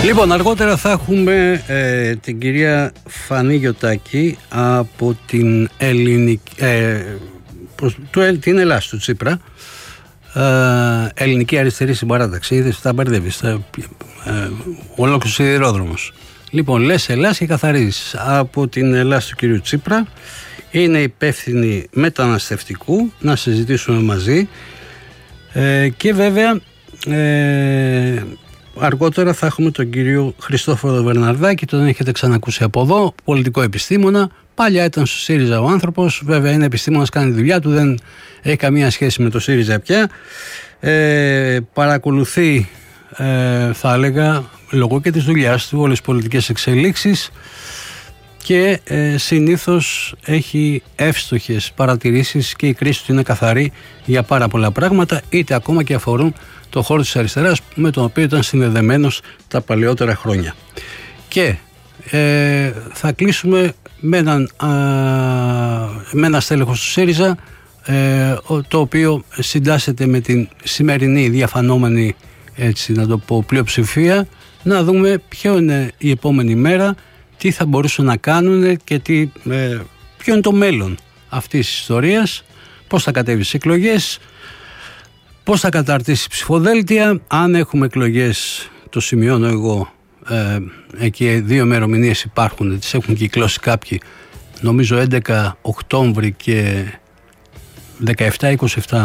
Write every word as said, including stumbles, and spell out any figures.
Λοιπόν, αργότερα θα έχουμε ε, την κυρία Φανή Γιωτάκη από την ελληνική, ε, προς, του, την Ελλάδα του Τσίπρα, ε, ελληνική αριστερή συμπαράταξη. Είδες, τα μπερδεύεις, ε, ολόκληρος σιδηρόδρομος. Λοιπόν, λες Ελλάς και καθαρίζεις. Από την Ελλάδα του κυρίου Τσίπρα, είναι υπεύθυνη μεταναστευτικού, να συζητήσουμε μαζί, ε, και βέβαια ε, αργότερα θα έχουμε τον κύριο Χριστόφορο Βερναρδάκη, τον έχετε ξανακούσει από εδώ, πολιτικό επιστήμονα. Παλιά ήταν στο ΣΥΡΙΖΑ ο άνθρωπος, βέβαια είναι επιστήμονας, κάνει τη δουλειά του, δεν έχει καμία σχέση με το ΣΥΡΙΖΑ πια. Ε, παρακολουθεί, ε, θα έλεγα, λόγω και της δουλειάς του, όλες τις πολιτικές εξελίξεις και ε, συνήθως έχει εύστοχες παρατηρήσεις και η κρίση του είναι καθαρή για πάρα πολλά πράγματα, είτε ακόμα και αφορούν το χώρο της αριστεράς με τον οποίο ήταν συνδεδεμένος τα παλαιότερα χρόνια. Και ε, θα κλείσουμε με, έναν, α, με ένα στέλεχος του ΣΥΡΙΖΑ, ε, το οποίο συντάσσεται με την σημερινή διαφανόμενη, έτσι να το πω, πλειοψηφία, να δούμε ποιο είναι η επόμενη μέρα, τι θα μπορούσαν να κάνουν και τι, ε, ποιο είναι το μέλλον αυτής της ιστορίας, πώς θα κατέβει στις εκλογές, πώς θα καταρτήσει ψηφοδέλτια, αν έχουμε εκλογές, το σημειώνω εγώ, ε, εκεί δύο ημερομηνίες υπάρχουν, τις έχουν κυκλώσει κάποιοι, νομίζω έντεκα Οκτώβρη και δεκαεπτά είκοσι επτά